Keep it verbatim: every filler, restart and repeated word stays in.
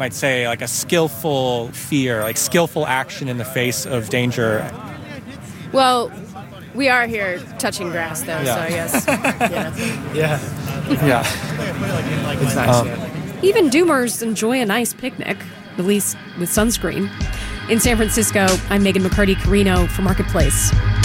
might say, like a skillful fear, like skillful action in the face of danger. Well, we are here touching grass, though, Yeah. so I guess. Yeah. Yeah. Yeah. It's nice. Um, yeah. Even doomers enjoy a nice picnic, at least with sunscreen. In San Francisco, I'm Megan McCarty Carino for Marketplace.